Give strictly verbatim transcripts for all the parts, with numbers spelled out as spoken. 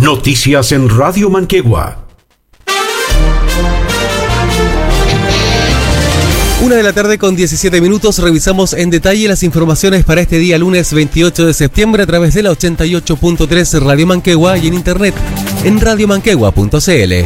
Noticias en Radio Manquegua. Una de la tarde con diecisiete minutos, revisamos en detalle las informaciones para este día lunes veintiocho de septiembre a través de la ochenta y ocho punto tres Radio Manquegua y en internet en radio manquegua punto c l.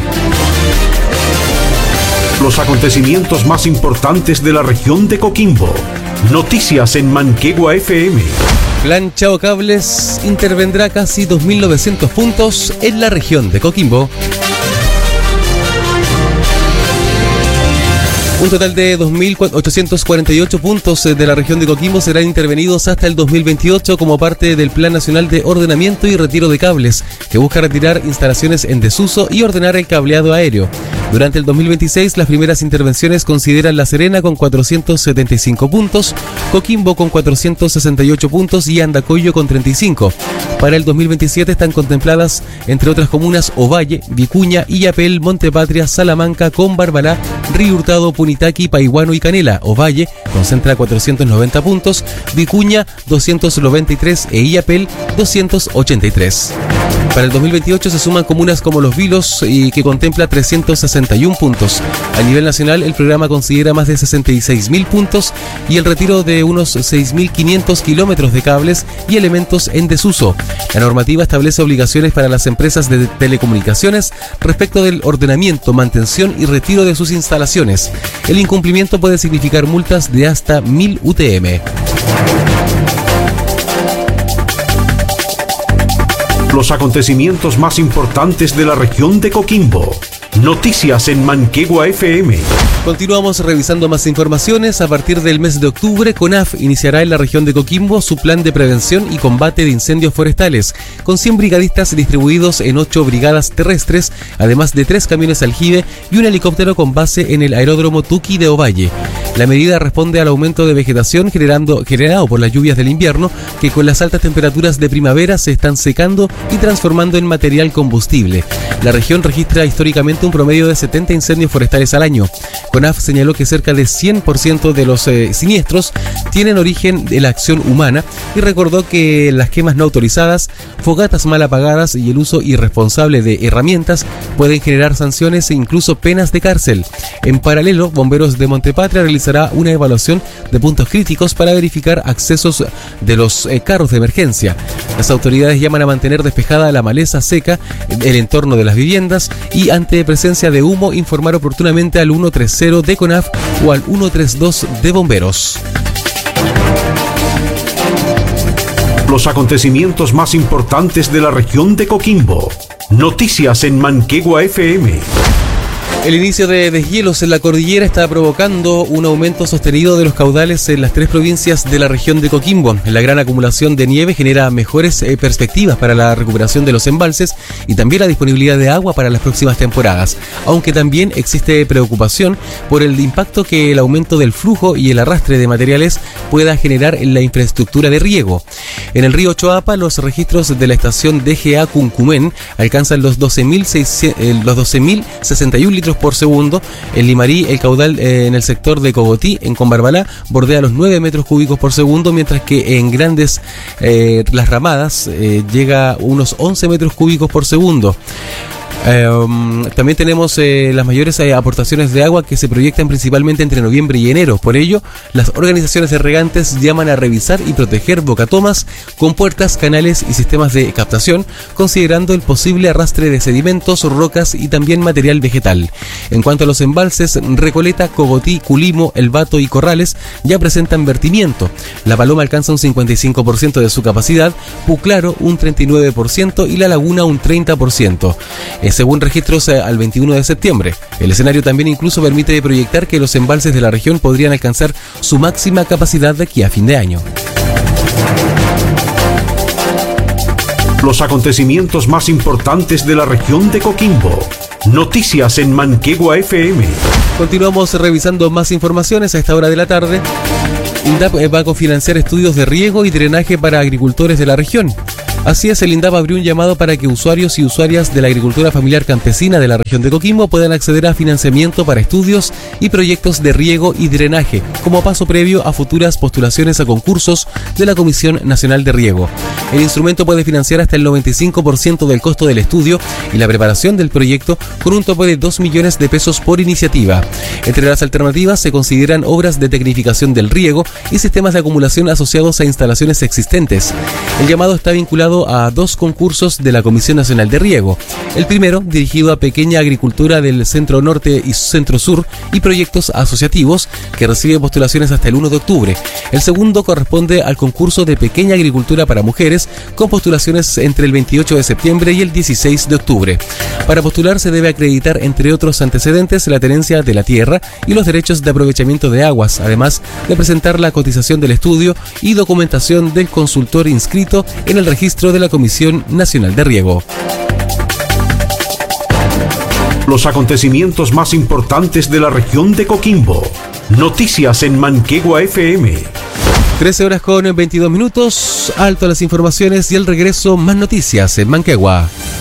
Los acontecimientos más importantes de la región de Coquimbo. Noticias en Manquegua F M. Plan Chao Cables intervendrá casi dos mil novecientos puntos en la región de Coquimbo. Un total de dos mil ochocientos cuarenta y ocho puntos de la región de Coquimbo serán intervenidos hasta el dos mil veintiocho como parte del Plan Nacional de Ordenamiento y Retiro de Cables, que busca retirar instalaciones en desuso y ordenar el cableado aéreo. Durante el dos mil veintiséis, las primeras intervenciones consideran La Serena con cuatrocientos setenta y cinco puntos, Coquimbo con cuatrocientos sesenta y ocho puntos y Andacollo con treinta y cinco. Para el dos mil veintisiete están contempladas, entre otras comunas, Ovalle, Vicuña, Illapel, Montepatria, Salamanca, Combarbalá, Río Hurtado, Punitaqui, Paihuano y Canela. Ovalle concentra cuatrocientos noventa puntos, Vicuña doscientos noventa y tres e Illapel doscientos ochenta y tres. Para el dos mil veintiocho se suman comunas como Los Vilos, y que contempla trescientos sesenta y uno puntos. A nivel nacional, el programa considera más de sesenta y seis mil puntos y el retiro de unos seis mil quinientos kilómetros de cables y elementos en desuso. La normativa establece obligaciones para las empresas de telecomunicaciones respecto del ordenamiento, mantención y retiro de sus instalaciones. El incumplimiento puede significar multas de hasta mil U T M. Los acontecimientos más importantes de la región de Coquimbo. Noticias en Manquegua F M. Continuamos revisando más informaciones. A partir del mes de octubre, CONAF iniciará en la región de Coquimbo su plan de prevención y combate de incendios forestales, con cien brigadistas distribuidos en ocho brigadas terrestres, además de tres camiones aljibe y un helicóptero con base en el aeródromo Tuqui de Ovalle. La medida responde al aumento de vegetación generando, generado por las lluvias del invierno, que con las altas temperaturas de primavera se están secando y transformando en material combustible. La región registra históricamente un promedio de setenta incendios forestales al año. CONAF señaló que cerca de cien por ciento de los eh, siniestros tienen origen de la acción humana y recordó que las quemas no autorizadas, fogatas mal apagadas y el uso irresponsable de herramientas pueden generar sanciones e incluso penas de cárcel. En paralelo, Bomberos de Montepatria realizará una evaluación de puntos críticos para verificar accesos de los eh, carros de emergencia. Las autoridades llaman a mantener despejada la maleza seca, el entorno de las viviendas y, ante presencia de humo, informar oportunamente al ciento treinta de CONAF o al ciento treinta y dos de Bomberos. Los acontecimientos más importantes de la región de Coquimbo. Noticias en Manquegua F M. El inicio de deshielos en la cordillera está provocando un aumento sostenido de los caudales en las tres provincias de la región de Coquimbo. La gran acumulación de nieve genera mejores eh, perspectivas para la recuperación de los embalses y también la disponibilidad de agua para las próximas temporadas, aunque también existe preocupación por el impacto que el aumento del flujo y el arrastre de materiales pueda generar en la infraestructura de riego. En el río Choapa, los registros de la estación D G A Cuncumén alcanzan los doce mil sesenta y uno litros por segundo. En Limarí, el caudal eh, en el sector de Cogotí, en Combarbalá, bordea los nueve metros cúbicos por segundo, mientras que en Grandes eh, Las Ramadas eh, llega a unos once metros cúbicos por segundo. Eh, um, también tenemos eh, las mayores eh, aportaciones de agua que se proyectan principalmente entre noviembre y enero. Por ello, las organizaciones de regantes llaman a revisar y proteger bocatomas, compuertas, canales y sistemas de captación, considerando el posible arrastre de sedimentos, rocas y también material vegetal. En cuanto a los embalses, Recoleta, Cogotí, Culimo, El Bato y Corrales ya presentan vertimiento. La Paloma alcanza un cincuenta y cinco por ciento de su capacidad, Puclaro un treinta y nueve por ciento y La Laguna un treinta por ciento. Según registros al veintiuno de septiembre. El escenario también incluso permite proyectar que los embalses de la región podrían alcanzar su máxima capacidad de aquí a fin de año. Los acontecimientos más importantes de la región de Coquimbo. Noticias en Manquegua F M. Continuamos revisando más informaciones a esta hora de la tarde. INDAP va a cofinanciar estudios de riego y drenaje para agricultores de la región. Así es, el INDAP abrió un llamado para que usuarios y usuarias de la agricultura familiar campesina de la región de Coquimbo puedan acceder a financiamiento para estudios y proyectos de riego y drenaje, como paso previo a futuras postulaciones a concursos de la Comisión Nacional de Riego. El instrumento puede financiar hasta el noventa y cinco por ciento del costo del estudio y la preparación del proyecto con un tope de dos millones de pesos por iniciativa. Entre las alternativas se consideran obras de tecnificación del riego y sistemas de acumulación asociados a instalaciones existentes. El llamado está vinculado a dos concursos de la Comisión Nacional de Riego. El primero, dirigido a pequeña agricultura del centro norte y centro sur y proyectos asociativos, que recibe postulaciones hasta el primero de octubre. El segundo corresponde al concurso de pequeña agricultura para mujeres, con postulaciones entre el veintiocho de septiembre y el dieciséis de octubre. Para postular se debe acreditar, entre otros antecedentes, la tenencia de la tierra y los derechos de aprovechamiento de aguas, además de presentar la cotización del estudio y documentación del consultor inscrito en el registro de la Comisión Nacional de Riego. Los acontecimientos más importantes de la región de Coquimbo. Noticias en Manquegua F M. trece horas con veintidós minutos. Alto a las informaciones y el regreso, más noticias en Manquegua.